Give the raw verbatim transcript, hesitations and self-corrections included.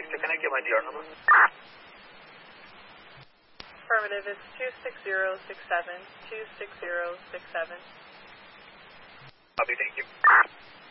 six two, can I get my D R number? Affirmative, it's two six zero six seven, two six zero six seven. Copy, thank you.